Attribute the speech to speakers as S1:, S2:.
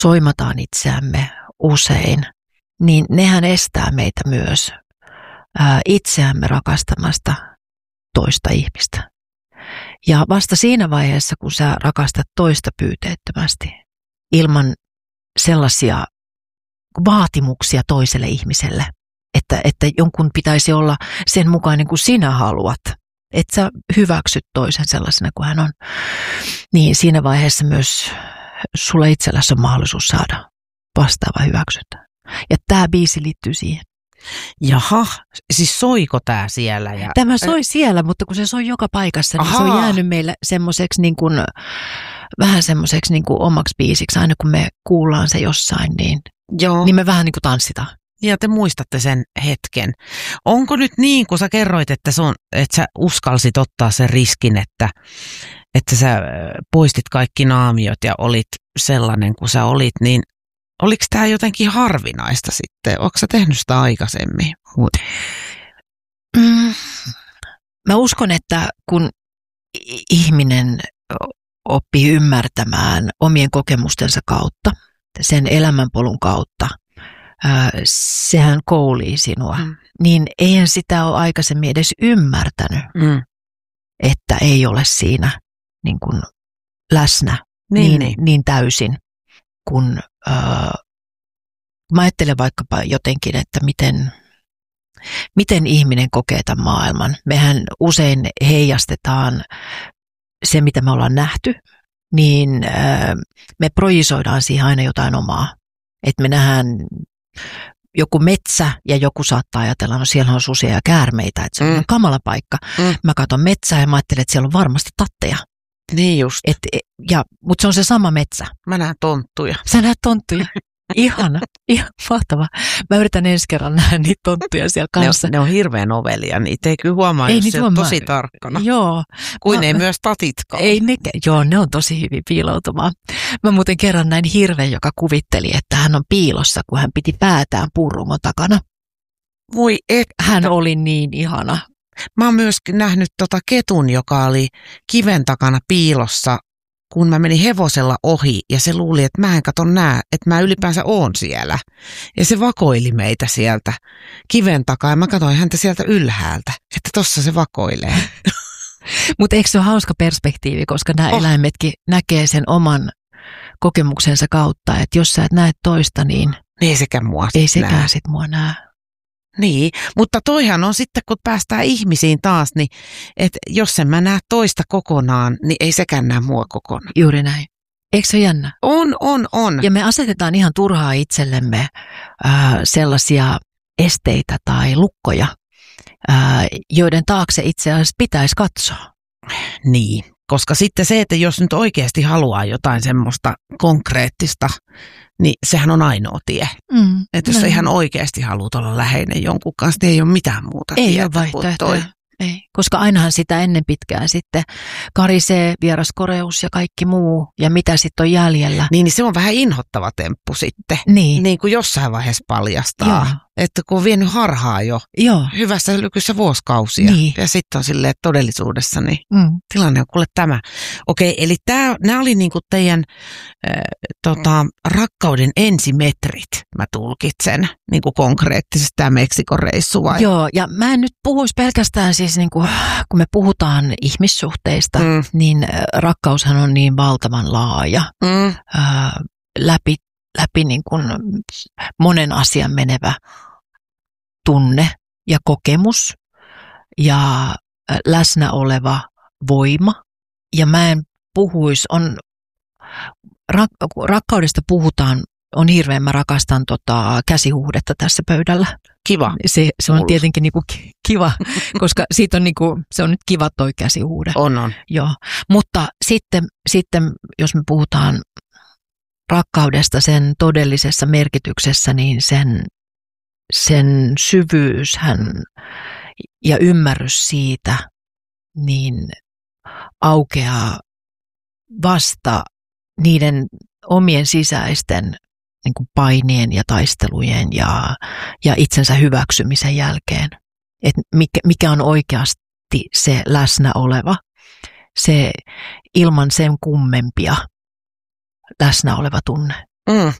S1: soimataan itseämme usein, niin nehän estää meitä myös itseämme rakastamasta toista ihmistä. Ja vasta siinä vaiheessa, kun sä rakastat toista pyyteettömästi, ilman sellaisia vaatimuksia toiselle ihmiselle, että jonkun pitäisi olla sen mukainen kuin sinä haluat, että sä hyväksyt toisen sellaisena kuin hän on, niin siinä vaiheessa myös sulla itselläsi on mahdollisuus saada vastaava hyväksyntä. Ja tämä biisi liittyy siihen.
S2: Jaha, siis soiko tämä siellä?
S1: Tämä soi siellä, mutta kun se soi joka paikassa, niin se on jäänyt meille semmoiseksi niin kuin, vähän semmoiseksi niin kuin omaksi biisiksi. Aina kun me kuullaan se jossain, niin me vähän niin kuin tanssitaan.
S2: Ja te muistatte sen hetken. Onko nyt niin, kun sä kerroit, että sä uskalsit ottaa sen riskin, että sä poistit kaikki naamiot ja olit sellainen kuin sä olit, niin oliko tämä jotenkin harvinaista sitten? Oletko sä tehnyt sitä aikaisemmin?
S1: Mä uskon, että kun ihminen oppii ymmärtämään omien kokemustensa kautta, sen elämänpolun kautta, sehän koulii sinua, niin eihän sitä ole aikaisemmin edes ymmärtänyt, että ei ole siinä niin kuin läsnä niin täysin, kun mä ajattelen vaikkapa jotenkin, että miten ihminen kokee tämän maailman. Mehän usein heijastetaan se, mitä me ollaan nähty, niin me projisoidaan siihen aina jotain omaa. Että me nähdään joku metsä ja joku saattaa ajatella, no siellä on susia ja käärmeitä, että se on kamala paikka. Mä katson metsää ja mä ajattelen, että siellä on varmasti tatteja.
S2: Niin just.
S1: Mutta se on se sama metsä.
S2: Mä näen tonttuja.
S1: Sä näet tonttuja. Ihana, ihan mahtavaa. Mä yritän ensi kerran nähdä niitä tonttuja siellä kanssa.
S2: Ne on hirveän ovelia, niitä ei kyllä huomaa, jos se on tosi tarkkana.
S1: Joo.
S2: Kuin ei myös tatitkaan.
S1: Ne on tosi hyvin piiloutumaan. Mä muuten kerran näin hirven, joka kuvitteli, että hän on piilossa, kun hän piti päätään puurungon takana.
S2: Voi että.
S1: Hän oli niin ihana.
S2: Mä oon myös nähnyt ketun, joka oli kiven takana piilossa, kun mä menin hevosella ohi ja se luuli, että mä en että mä ylipäänsä oon siellä. Ja se vakoili meitä sieltä kiven takaa ja mä katsoin häntä sieltä ylhäältä, että tossa se vakoilee.
S1: Mutta eikö se ole hauska perspektiivi, koska nämä eläimetkin näkee sen oman kokemuksensa kautta, että jos sä et näe toista, niin
S2: ei sekään
S1: sit mua näe.
S2: Niin, mutta toihan on sitten, kun päästään ihmisiin taas, niin että jos en mä näe toista kokonaan, niin ei sekään näe mua kokonaan.
S1: Juuri näin. Eikö se ole jännä?
S2: On.
S1: Ja me asetetaan ihan turhaa itsellemme sellaisia esteitä tai lukkoja, joiden taakse itse asiassa pitäisi katsoa.
S2: Niin, koska sitten se, että jos nyt oikeasti haluaa jotain semmoista konkreettista, niin sehän on ainoa tie. Että jos sä ihan oikeasti haluat olla läheinen jonkun kanssa, niin ei ole mitään muuta tietä.
S1: Ei ole vaihtoehtoja. Ei, koska ainahan sitä ennen pitkään sitten karisee, vieraskoreus ja kaikki muu, ja mitä sitten on jäljellä.
S2: Niin se on vähän inhottava temppu sitten. Niin kuin jossain vaiheessa paljastaa.
S1: Joo.
S2: Että kun on vienyt harhaa jo hyvässä lykyssä vuosikausia.
S1: Niin.
S2: Ja sitten on silleen, että todellisuudessa niin tilanne on kuule tämä. Okei, eli nämä oli niinku teidän rakkauden ensimetrit, mä tulkitsen, niinku konkreettisesti tämä Meksikon reissu vai?
S1: Joo, ja mä en nyt puhuisi pelkästään siis, niinku, kun me puhutaan ihmissuhteista, niin rakkaushan on niin valtavan laaja, läpi niin kuin monen asian menevä tunne ja kokemus ja läsnä oleva voima. Ja mä en puhuisi, rakkaudesta puhutaan, on hirveän, mä rakastan käsihuhdetta tässä pöydällä.
S2: Kiva.
S1: Se on tietenkin niinku kiva, koska siitä on niinku, se on nyt kiva toi käsihuude.
S2: On.
S1: Joo, mutta sitten jos me puhutaan rakkaudesta sen todellisessa merkityksessä, niin sen syvyys ja ymmärrys siitä niin aukeaa vasta niiden omien sisäisten niin kuin painien ja taistelujen ja itsensä hyväksymisen jälkeen. Et mikä on oikeasti se läsnä oleva, se ilman sen kummempia läsnä oleva tunne.
S2: Mm.